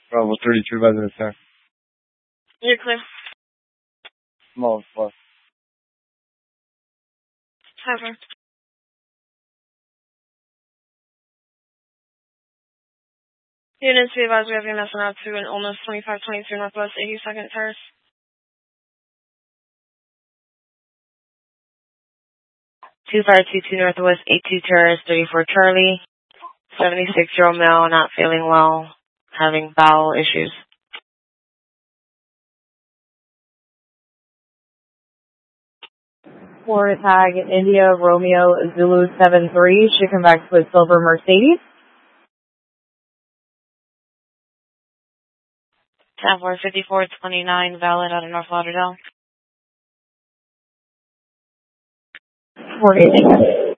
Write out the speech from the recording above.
Bravo 32, residence there. You're clear. Small plus. Have her. Units be advised we have EMS out to an Olmos 2522 Northwest 82nd Terrace. 2522 Northwest 82 Terrace, 34 Charlie. 76-year-old male, not feeling well, having bowel issues. Florida tag India Romeo Zulu 73 should come back with silver Mercedes. Traveler 5429 valid out of North Lauderdale. 48.